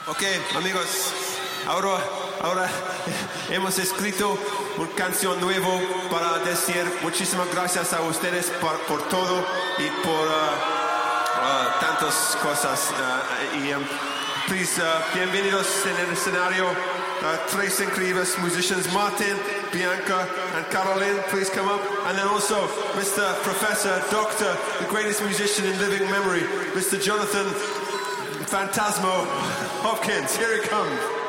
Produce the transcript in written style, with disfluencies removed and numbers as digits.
Ok, amigos, ahora hemos escrito una canción nueva para decir muchísimas gracias a ustedes por todo y por tantas cosas. Please, bienvenidos en el escenario. Tres increíbles musicians, Martin, Bianca, and Caroline. Please come up. And then also Mr. Professor, Doctor, the greatest musician in living memory, Mr. Jonathan Phantasmo Hopkins. Here he comes.